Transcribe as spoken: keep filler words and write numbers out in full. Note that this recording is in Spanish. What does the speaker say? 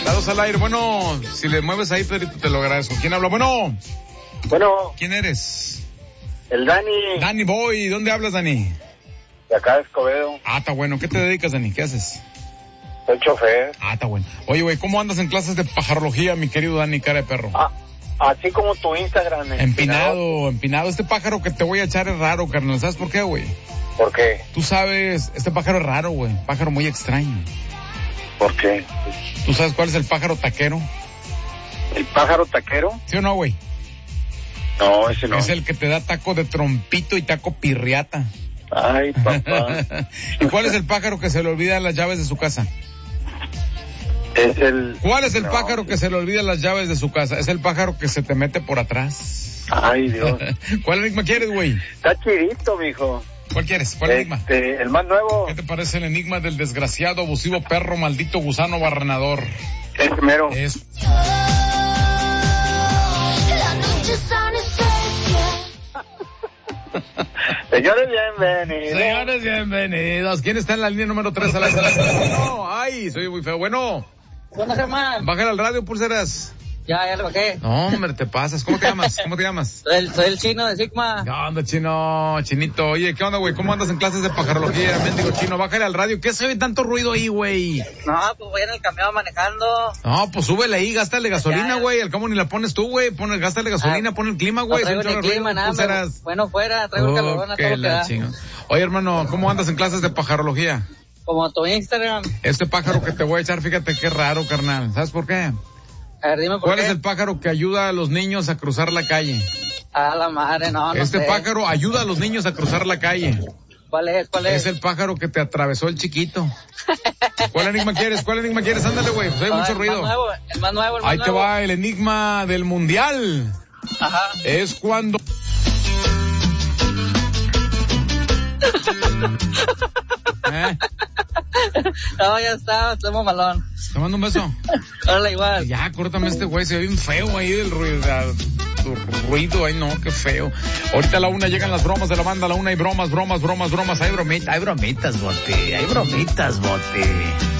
Dados al aire. Bueno, si le mueves ahí, Pedrito, te lo agradezco. ¿Quién habla? Bueno. Bueno. ¿Quién eres? El Dani. Dani Boy. ¿Dónde hablas, Dani? De acá de Escobedo. Ah, está bueno. ¿Qué te dedicas, Dani? ¿Qué haces? Soy chofer. Ah, está bueno. Oye, güey, ¿cómo andas en clases de pajarología, mi querido Dani, cara de perro? Ah, así como tu Instagram. Empinado, empinado, empinado. Este pájaro que te voy a echar es raro, carnal. ¿Sabes por qué, güey? ¿Por qué? Tú sabes, este pájaro es raro, güey. Pájaro muy extraño. ¿Por qué? ¿Tú sabes cuál es el pájaro taquero? ¿El pájaro taquero? ¿Sí o no, güey? No, ese no. Es el que te da taco de trompito y taco pirriata. Ay, papá. ¿Y cuál es el pájaro que se le olvida las llaves de su casa? Es el... ¿Cuál es el no. pájaro que se le olvida las llaves de su casa? Es el pájaro que se te mete por atrás. Ay, Dios. ¿Cuál enigma quieres, güey? Está chidito, mijo. ¿Cuál quieres? ¿Cuál este, enigma? El más nuevo. ¿Qué te parece el enigma del desgraciado, abusivo, perro, maldito, gusano, barrenador? El primero. Es... Señores, bienvenidos. Señores, bienvenidos. ¿Quién está en la línea número tres a la No, ay, soy muy feo. Bueno. Buenas, Germán. Bájale al radio, pulseras. Ya, ya lo bajé. No, hombre, te pasas. ¿Cómo te llamas? ¿Cómo te llamas? Soy el, soy el chino de Sigma. ¿Qué onda, chino? Chinito. Oye, ¿qué onda, güey? ¿Cómo andas en clases de pajarología? Mendigo chino, bájale al radio. ¿Qué se ve tanto ruido ahí, güey? No, pues voy en el camión manejando. No, pues súbele ahí, gástale gasolina, güey. Al cabo ni la pones tú, güey. Pon, gástale gasolina, ah, pon el clima, güey. No traigo ni clima, nada. Pulseras. Bueno, fuera, traigo oh, el calorón a todo lo que da. Chingo. Oye, hermano, ¿cómo andas en clases de pajarología? Como tu Instagram. Este pájaro que te voy a echar, fíjate qué raro, carnal. ¿Sabes por qué? A ver, dime por ¿Cuál qué. es el pájaro que ayuda a los niños a cruzar la calle? A la madre, no, no Este sé. pájaro ayuda a los niños a cruzar la calle. ¿Cuál es? ¿Cuál es? Es el pájaro que te atravesó el chiquito. ¿Cuál enigma quieres? ¿Cuál enigma quieres? Ándale, güey, pues hay no, mucho el ruido. Más nuevo, el más nuevo, el más Ahí nuevo. te va el enigma del mundial. Ajá. Es cuando... ¿Eh? No, ya está, estamos malón. ¿Te mando un beso? Hola, igual. Ya, córtame este güey, se ve bien feo ahí del ruido, o sea, tu ruido, ay no, qué feo. Ahorita a la una llegan las bromas de la banda, a la una hay bromas, bromas, bromas, bromas, hay bromitas, hay bromitas, bote, hay bromitas, bote.